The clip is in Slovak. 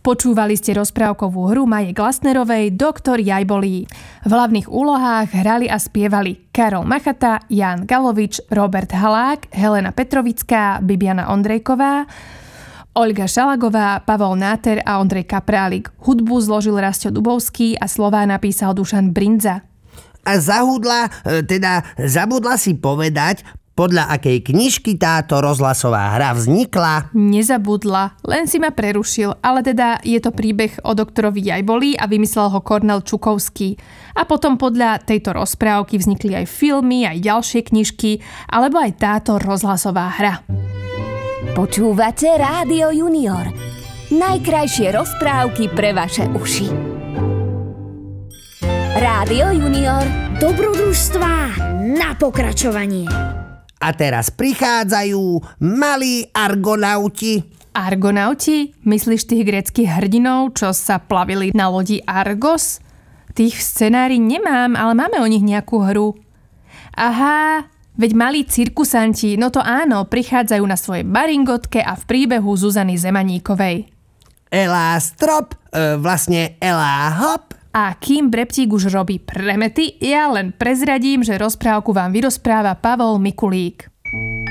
Počúvali ste rozprávkovú hru Maje Glasnerovej Doktor Jajbolí. V hlavných úlohách hrali a spievali Karol Machata, Ján Galovič, Robert Halák, Helena Petrovická, Bibiana Ondrejková, Olga Šalagová, Pavol Náter a Ondrej Kaprálik. Hudbu zložil Rastio Dubovský a slová napísal Dušan Brindza. A zabudla si povedať, podľa akej knižky táto rozhlasová hra vznikla? Nezabudla, len si ma prerušil, ale teda je to príbeh o doktorovi Jajbolí a vymyslel ho Kornel Čukovský. A potom podľa tejto rozprávky vznikli aj filmy, aj ďalšie knižky, alebo aj táto rozhlasová hra. Počúvate Rádio Junior. Najkrajšie rozprávky pre vaše uši. Rádio Junior. Dobrodružstvá na pokračovanie. A teraz prichádzajú malí argonauti. Argonauti? Myslíš tých gréckych hrdinov, čo sa plavili na lodi Argos? Tých v scenári nemám, ale máme o nich nejakú hru. Aha, veď malí cirkusanti, no to áno, prichádzajú na svojej baringotke a v príbehu Zuzany Zemaníkovej. Elá strop, vlastne Elá hop. A kým Breptík už robí premety, ja len prezradím, že rozprávku vám vyrozpráva Pavol Mikulík.